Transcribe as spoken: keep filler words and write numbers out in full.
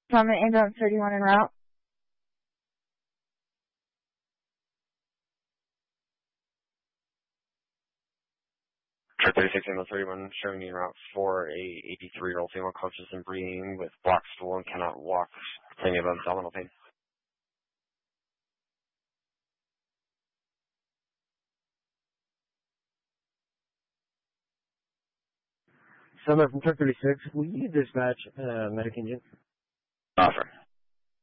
Common ambulance thirty-one en route. Truck thirty-six ambulance thirty-one showing you en route for a eighty-three-year-old female conscious and breathing with blocked stool and cannot walk, complaining of abdominal pain. Summit from Truck thirty-six, will you dispatch uh, medic engine? Offer.